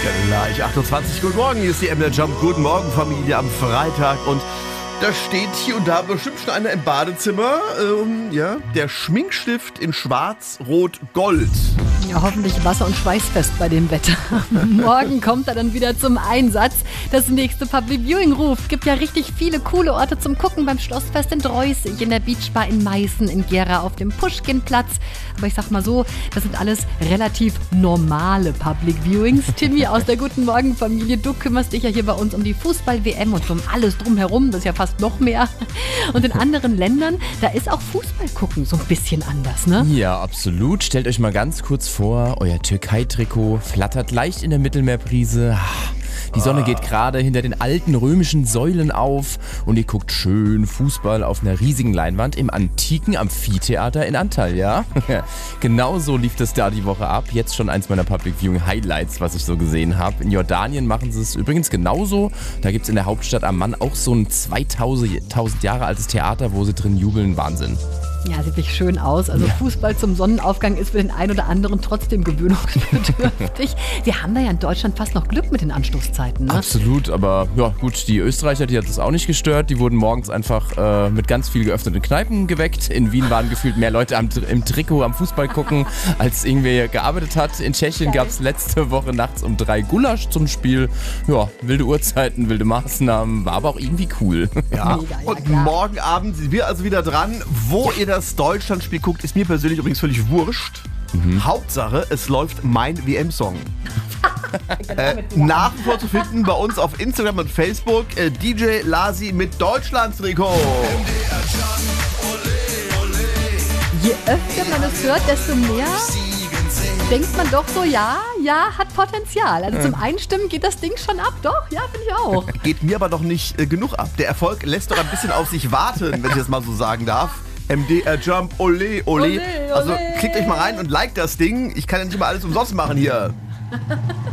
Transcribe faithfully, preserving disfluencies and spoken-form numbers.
Gleich achtundzwanzig. Guten Morgen, hier ist die M D Jump. Guten Morgen, Familie, am Freitag. Und da steht hier und da bestimmt schon einer im Badezimmer. Ähm, ja, der Schminkstift in Schwarz, Rot, Gold. Ja, hoffentlich wasser- und schweißfest bei dem Wetter. Morgen kommt er dann wieder zum Einsatz. Das nächste Public Viewing ruft. Gibt ja richtig viele coole Orte zum Gucken beim Schlossfest in Dreußig, in der Beachbar in Meißen, in Gera, auf dem Puschkinplatz. Aber ich sag mal so, das sind alles relativ normale Public Viewings. Timmy aus der Guten Morgen Familie, du kümmerst dich ja hier bei uns um die Fußball-W M und um alles drumherum. Das ist ja fast noch mehr. Und in anderen Ländern, da ist auch Fußball gucken so ein bisschen anders, ne? Ja, absolut. Stellt euch mal ganz kurz vor, euer Türkei-Trikot flattert leicht in der Mittelmeerbrise. Die Sonne geht gerade hinter den alten römischen Säulen auf und ihr guckt schön Fußball auf einer riesigen Leinwand im antiken Amphitheater in Antalya. Genau so lief das da die Woche ab. Jetzt schon eins meiner Public Viewing Highlights, was ich so gesehen habe. In Jordanien machen sie es übrigens genauso. Da gibt es in der Hauptstadt Amman auch so ein zweitausend Jahre altes Theater, wo sie drin jubeln. Wahnsinn. Ja, sieht wirklich schön aus. Also Fußball zum Sonnenaufgang ist für den einen oder anderen trotzdem gewöhnungsbedürftig. Wir haben da ja in Deutschland fast noch Glück mit den Anstoßzeiten, ne? Absolut, aber ja gut, die Österreicher, die hat das auch nicht gestört. Die wurden morgens einfach äh, mit ganz viel geöffneten Kneipen geweckt. In Wien waren gefühlt mehr Leute am, im Trikot am Fußball gucken, als irgendwer gearbeitet hat. In Tschechien gab es letzte Woche nachts um drei Gulasch zum Spiel. Ja, wilde Uhrzeiten, wilde Maßnahmen, war aber auch irgendwie cool. Ja, Mega, ja, und klar. morgen Abend sind wir also wieder dran. Wo ihr das Deutschlandspiel guckt, ist mir persönlich übrigens völlig wurscht. Mhm. Hauptsache, es läuft mein W M-Song. äh, nach wie vor zu finden bei uns auf Instagram und Facebook. Äh, D J Lasi mit Deutschlandstrikot. Je öfter man es hört, desto mehr denkt man doch so, ja, ja, hat Potenzial. Also zum Einstimmen geht das Ding schon ab, doch, ja, finde ich auch. Geht mir aber noch nicht äh, genug ab. Der Erfolg lässt doch ein bisschen auf sich warten, wenn ich das mal so sagen darf. M D R Jump, ole, ole. Ole, ole. Also klickt euch mal rein und liked das Ding. Ich kann ja nicht mal alles umsonst machen hier.